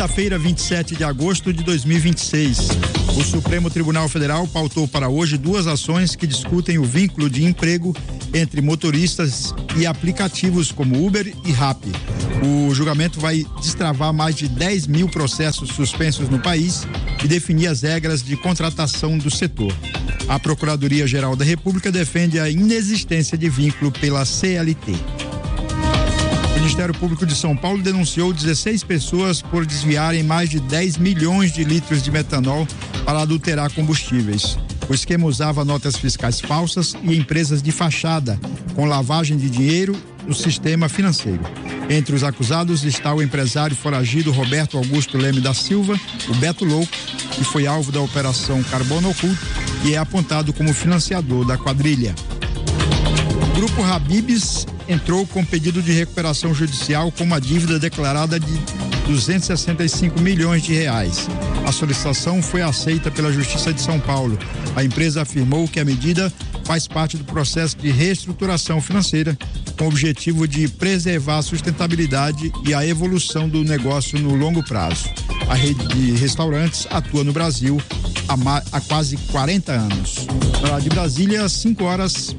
Quinta-feira, 27 de agosto de 2026. O Supremo Tribunal Federal pautou para hoje 2 ações que discutem o vínculo de emprego entre motoristas e aplicativos como Uber e Rappi. O julgamento vai destravar mais de 10 mil processos suspensos no país e definir as regras de contratação do setor. A Procuradoria-Geral da República defende a inexistência de vínculo pela CLT. O Ministério Público de São Paulo denunciou 16 pessoas por desviarem mais de 10 milhões de litros de metanol para adulterar combustíveis. O esquema usava notas fiscais falsas e empresas de fachada, com lavagem de dinheiro no sistema financeiro. Entre os acusados está o empresário foragido Roberto Augusto Leme da Silva, o Beto Louco, que foi alvo da Operação Carbono Oculto e é apontado como financiador da quadrilha. O Grupo Habib's entrou com pedido de recuperação judicial com uma dívida declarada de 265 milhões de reais. A solicitação foi aceita pela Justiça de São Paulo. A empresa afirmou que a medida faz parte do processo de reestruturação financeira com o objetivo de preservar a sustentabilidade e a evolução do negócio no longo prazo. A rede de restaurantes atua no Brasil há quase 40 anos. De Brasília, 5 horas.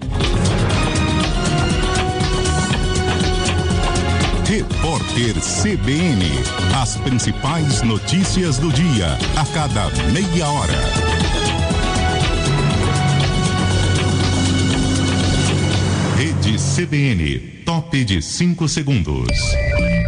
Repórter CBN. As principais notícias do dia, a cada meia hora. Rede CBN, top de 5 segundos.